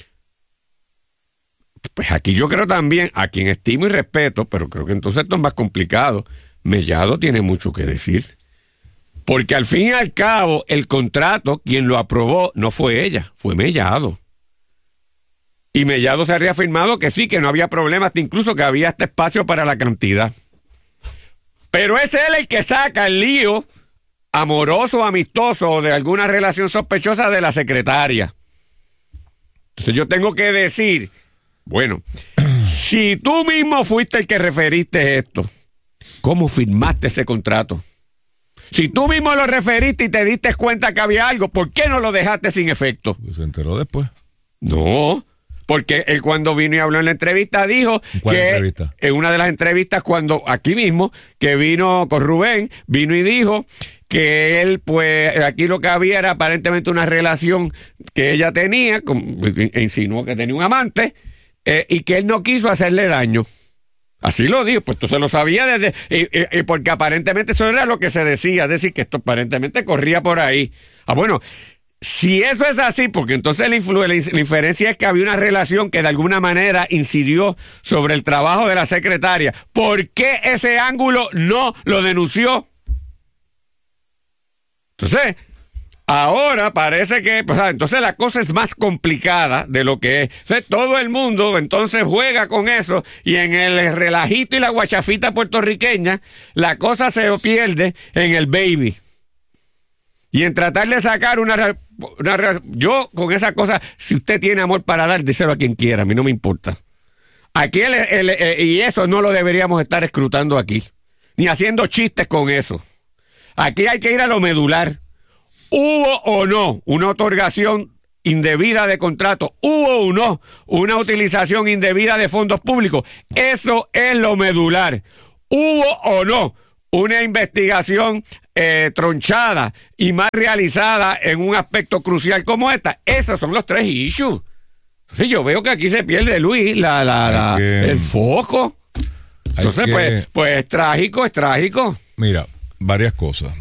pues aquí yo creo también, a quien estimo y respeto, pero creo que entonces esto es más complicado, Mellado tiene mucho que decir. Porque al fin y al cabo, el contrato, quien lo aprobó, no fue ella, fue Mellado. Y Mellado se ha reafirmado que sí, que no había problema, hasta incluso que había este espacio para la cantidad. Pero es él el que saca el lío amoroso, amistoso o de alguna relación sospechosa de la secretaria. Entonces yo tengo que decir, bueno, si tú mismo fuiste el que referiste esto, ¿cómo firmaste ese contrato? Si tú mismo lo referiste y te diste cuenta que había algo, ¿por qué no lo dejaste sin efecto? Pues se enteró después. No, porque él cuando vino y habló en la entrevista dijo que en una de las entrevistas cuando aquí mismo, que vino con Rubén, vino y dijo que él, pues, aquí lo que había era aparentemente una relación que ella tenía, e insinuó que tenía un amante, y que él no quiso hacerle daño. Así lo dijo, pues tú se lo sabía desde, porque aparentemente eso era lo que se decía, es decir, que esto aparentemente corría por ahí. Ah, bueno, si eso es así, porque entonces la inferencia es que había una relación que de alguna manera incidió sobre el trabajo de la secretaria. ¿Por qué ese ángulo no lo denunció? Entonces, Ahora parece que, pues, entonces la cosa es más complicada de lo que es. Entonces, todo el mundo entonces juega con eso y en el relajito y la guachafita puertorriqueña, la cosa se pierde en el baby. Y en tratar de sacar yo con esa cosa, si usted tiene amor para dar, díselo a quien quiera, a mí no me importa. Aquí y eso no lo deberíamos estar escrutando aquí, ni haciendo chistes con eso. Aquí hay que ir a lo medular. ¿Hubo o no una otorgación indebida de contrato? ¿Hubo o no una utilización indebida de fondos públicos? Eso es lo medular. ¿Hubo o no una investigación tronchada y mal realizada en un aspecto crucial como esta? Esos son los 3 issues. Entonces yo veo que aquí se pierde, Luis, el foco. Entonces, pues es trágico. Mira, varias cosas.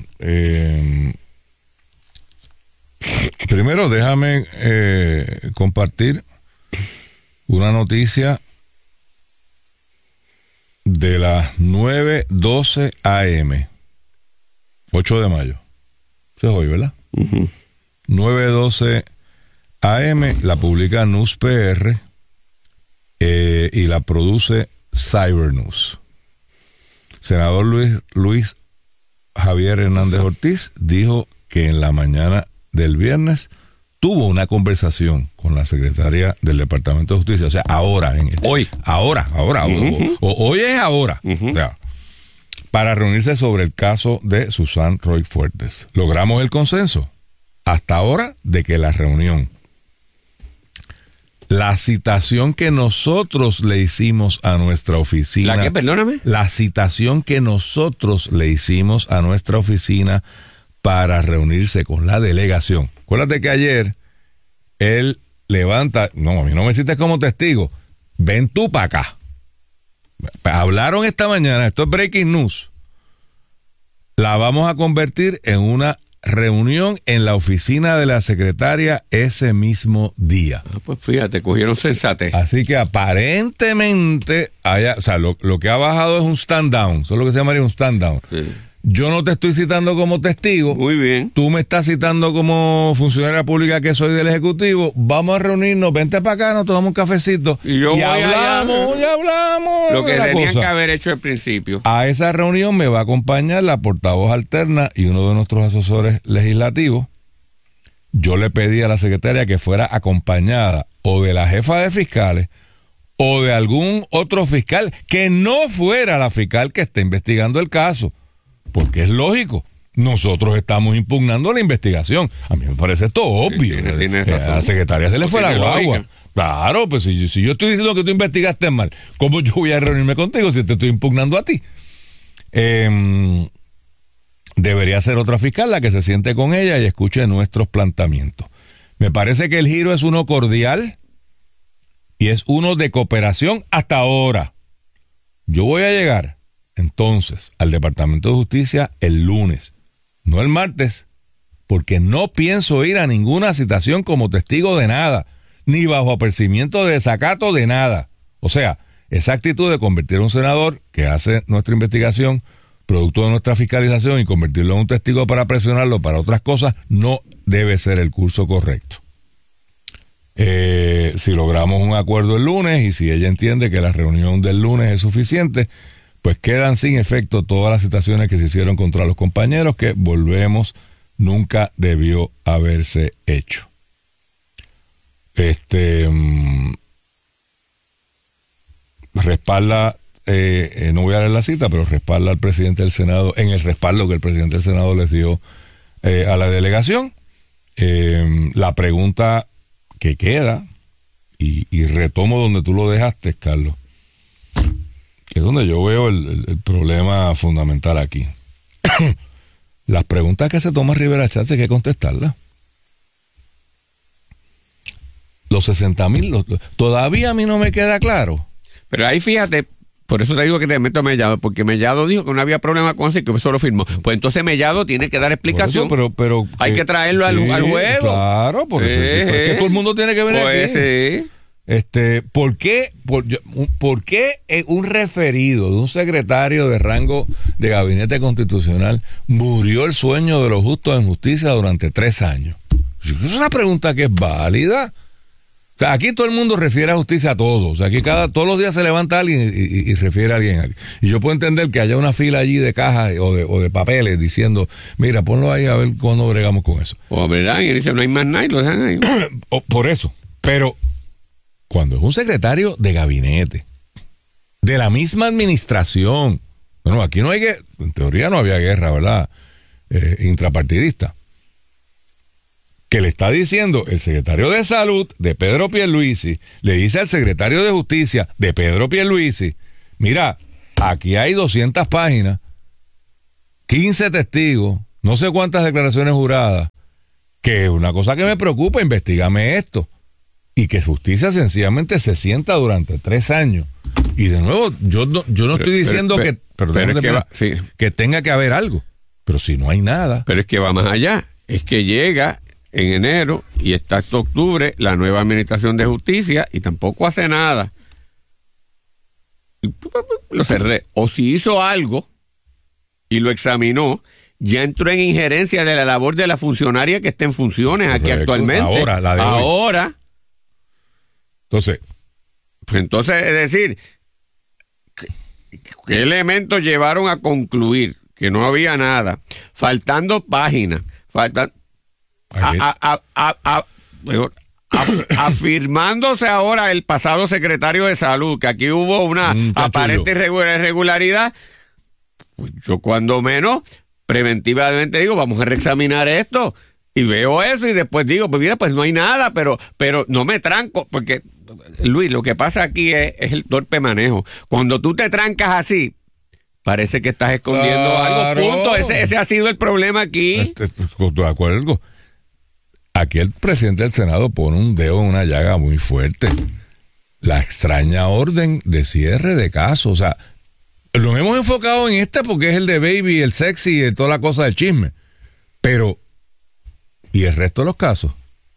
Primero, déjame compartir una noticia de las 9:12 a.m. 8 de mayo. Eso es hoy, ¿verdad? 9:12 a.m. la publica News PR y la produce Cybernews. Senador Luis Javier Hernández Ortiz dijo que en la mañana del viernes tuvo una conversación con la secretaria del Departamento de Justicia, o sea, hoy es ahora, o sea, para reunirse sobre el caso de Susan Roy Fuertes. Logramos el consenso hasta ahora de que la reunión, la citación que nosotros le hicimos a nuestra oficina. ¿La qué? Perdóname. La citación que nosotros le hicimos a nuestra oficina para reunirse con la delegación. Acuérdate que ayer él levanta, no, a mí no me cites como testigo, ven tú para acá. Hablaron esta mañana, esto es breaking news. La vamos a convertir en una reunión en la oficina de la secretaria ese mismo día. Pues fíjate, cogieron sensatez. Así que aparentemente, lo que ha bajado es un stand down, eso es lo que se llamaría un stand down. Sí. Yo no te estoy citando como testigo. Muy bien. Tú me estás citando como funcionaria pública que soy del Ejecutivo. Vamos a reunirnos, vente para acá, nos tomamos un cafecito. Y hablamos. Lo que tenían que haber hecho al principio. A esa reunión me va a acompañar la portavoz alterna y uno de nuestros asesores legislativos. Yo le pedí a la secretaria que fuera acompañada o de la jefa de fiscales o de algún otro fiscal que no fuera la fiscal que esté investigando el caso. Porque es lógico, nosotros estamos impugnando la investigación. A mí me parece esto obvio. Tienes razón. A la secretaria se le fue la guagua. Lógica. Claro, pues si yo estoy diciendo que tú investigaste mal, ¿cómo yo voy a reunirme contigo si te estoy impugnando a ti? Debería ser otra fiscal la que se siente con ella y escuche nuestros planteamientos. Me parece que el giro es uno cordial y es uno de cooperación hasta ahora. Yo voy a llegar entonces al Departamento de Justicia el lunes, no el martes, porque no pienso ir a ninguna citación como testigo de nada, ni bajo apercibimiento de desacato de nada. O sea, esa actitud de convertir a un senador que hace nuestra investigación, producto de nuestra fiscalización, y convertirlo en un testigo para presionarlo para otras cosas, no debe ser el curso correcto. Si logramos un acuerdo el lunes y si ella entiende que la reunión del lunes es suficiente, pues quedan sin efecto todas las citaciones que se hicieron contra los compañeros, que volvemos, nunca debió haberse hecho. Respalda, no voy a leer la cita, pero respalda al presidente del Senado, en el respaldo que el presidente del Senado les dio a la delegación. La pregunta que queda, y retomo donde tú lo dejaste, Carlos, que es donde yo veo el problema fundamental aquí. Las preguntas que se toma Rivera Schatz hay que contestarlas. Los 60,000, todavía a mí no me queda claro. Pero ahí fíjate, por eso te digo que te meto a Mellado, porque Mellado dijo que no había problema con eso y que eso lo firmó. Pues entonces Mellado tiene que dar explicación. Eso, pero hay que traerlo al juego. Claro, porque todo el mundo tiene que venir aquí. Sí. ¿Por qué un referido de un secretario de rango de gabinete constitucional murió el sueño de los justos en justicia durante 3 años? Es una pregunta que es válida. O sea, aquí todo el mundo refiere a justicia a todo. O sea, aquí todos los días se levanta alguien y refiere a alguien. Y yo puedo entender que haya una fila allí de cajas o de papeles diciendo, mira, ponlo ahí a ver cuándo bregamos con eso. O verdad, y dice, no hay más nada y lo dejan ahí. Por eso. Pero cuando es un secretario de gabinete, de la misma administración, bueno, aquí no hay que, en teoría no había guerra, ¿verdad? Intrapartidista. Que le está diciendo el secretario de Salud de Pedro Pierluisi, le dice al secretario de Justicia de Pedro Pierluisi, mira, aquí hay 200 páginas, 15 testigos, no sé cuántas declaraciones juradas, que es una cosa que me preocupa, investígame esto. Y que justicia sencillamente se sienta durante 3 años. Y de nuevo, yo no estoy diciendo que tenga que haber algo, pero si no hay nada. Pero es que va más allá, es que llega en enero y está hasta octubre la nueva administración de justicia y tampoco hace nada. Lo cerré. O si hizo algo y lo examinó, ya entró en injerencia de la labor de la funcionaria que está en funciones aquí actualmente. Ahora, la de ahora. Entonces, es decir, ¿qué elementos llevaron a concluir que no había nada? Faltando páginas, afirmándose ahora el pasado secretario de Salud, que aquí hubo una aparente irregularidad. Pues yo cuando menos preventivamente digo, vamos a reexaminar esto. Y veo eso y después digo, pues mira, pues no hay nada, pero no me tranco, porque, Luis, lo que pasa aquí es el torpe manejo. Cuando tú te trancas así, parece que estás escondiendo algo, punto. Ese ha sido el problema aquí. ¿De acuerdo? Aquí el presidente del Senado pone un dedo en una llaga muy fuerte. La extraña orden de cierre de casos. O sea, nos hemos enfocado en porque es el de Baby, el sexy y toda la cosa del chisme. Pero ¿y el resto de los casos?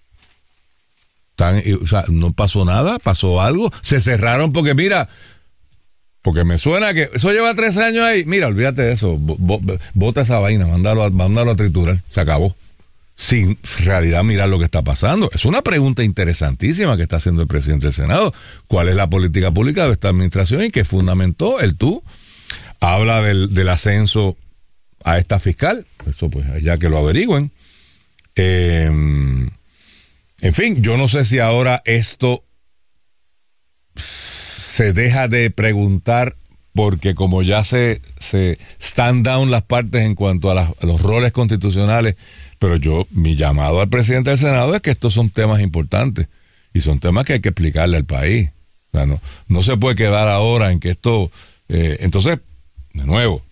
O sea, no pasó nada, pasó algo, se cerraron porque me suena que eso lleva 3 años ahí. Mira, olvídate de eso, bota esa vaina, mándalo a triturar, se acabó. Sin realidad mirar lo que está pasando. Es una pregunta interesantísima que está haciendo el presidente del Senado. ¿Cuál es la política pública de esta administración y qué fundamentó el tú? Habla del ascenso a esta fiscal, eso pues ya que lo averigüen. En fin, yo no sé si ahora esto se deja de preguntar porque como ya se stand down las partes en cuanto a los roles constitucionales, pero mi llamado al presidente del Senado es que estos son temas importantes y son temas que hay que explicarle al país. O sea, no se puede quedar ahora en que esto... entonces, de nuevo,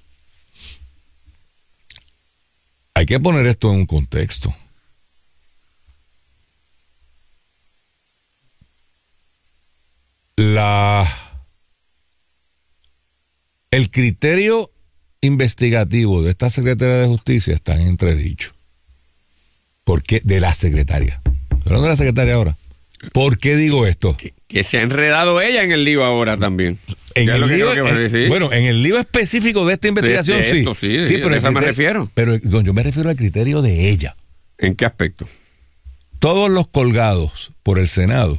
hay que poner esto en un contexto. El criterio investigativo de esta secretaria de Justicia está en entredicho. ¿Por qué? De la secretaria. ¿Hablando de la secretaria ahora? ¿Por qué digo esto? Que se ha enredado ella en el lío ahora también. En el lío específico de esta investigación, sí, pero a eso me refiero. Pero yo me refiero al criterio de ella. ¿En qué aspecto? Todos los colgados por el Senado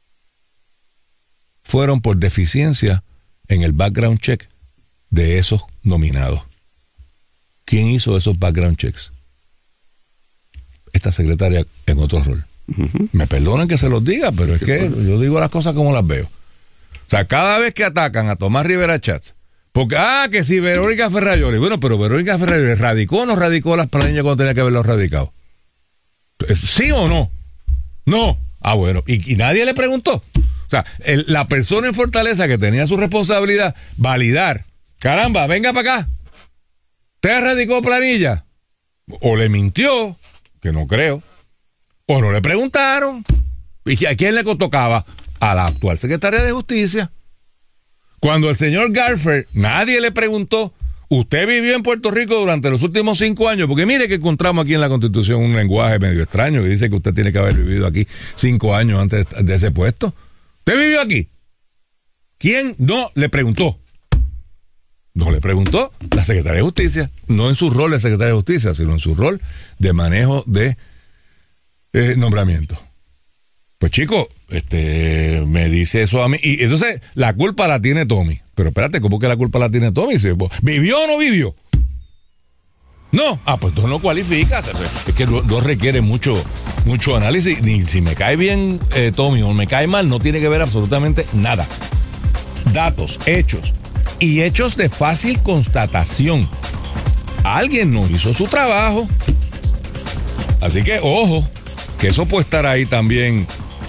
fueron por deficiencia en el background check de esos nominados. ¿Quién hizo esos background checks? Esta secretaria en otro rol. Uh-huh. Me perdonen que se los diga, pero es que yo digo las cosas como las veo. O sea, cada vez que atacan a Tomás Rivera Chats, porque, que si Verónica Ferrayoli, bueno, pero Verónica Ferrayoli, ¿radicó o no radicó las planillas cuando tenía que haberlos radicado? ¿Sí o no? No. Bueno, y nadie le preguntó. O sea, la persona en Fortaleza que tenía su responsabilidad, validar, caramba, venga para acá, ¿te radicó planilla? O le mintió, que no creo, o no le preguntaron. ¿Y a quién le tocaba? A la actual secretaria de Justicia. Cuando el señor Garfer, nadie le preguntó, ¿usted vivió en Puerto Rico durante los últimos 5 años? Porque mire que encontramos aquí en la Constitución un lenguaje medio extraño que dice que usted tiene que haber vivido aquí 5 años antes de ese puesto. ¿Usted vivió aquí? ¿Quién no le preguntó? No le preguntó la Secretaría de Justicia, no en su rol de Secretaria de Justicia, sino en su rol de manejo de nombramiento. Pues chico, me dice eso a mí, y entonces la culpa la tiene Tommy. Pero espérate, ¿cómo que la culpa la tiene Tommy? ¿Vivió o no vivió? No, pues entonces no cualifica. Es que no requiere mucho análisis, ni si me cae bien Tommy o me cae mal, no tiene que ver absolutamente nada. Datos, hechos, y hechos de fácil constatación. Alguien no hizo su trabajo. Así que, ojo, que eso puede estar ahí también,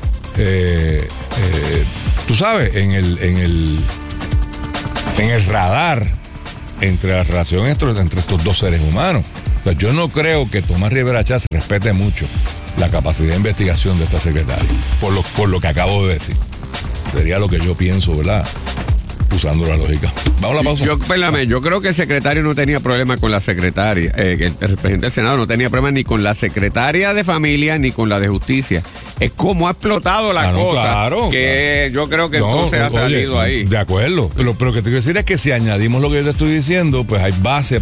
tú sabes, en el radar entre la relación entre estos dos seres humanos. O sea, yo no creo que Tomás Rivera Chatz respete mucho la capacidad de investigación de esta secretaria, por lo que acabo de decir. Sería lo que yo pienso, ¿verdad? Usando la lógica. Vamos a la pausa. Yo creo que el secretario no tenía problema con la secretaria, que el presidente del Senado no tenía problema ni con la secretaria de Familia ni con la de Justicia. Es como ha explotado la cosa, claro, que yo creo que entonces ha salido ahí. De acuerdo. Pero lo que te quiero decir es que si añadimos lo que yo te estoy diciendo, pues hay base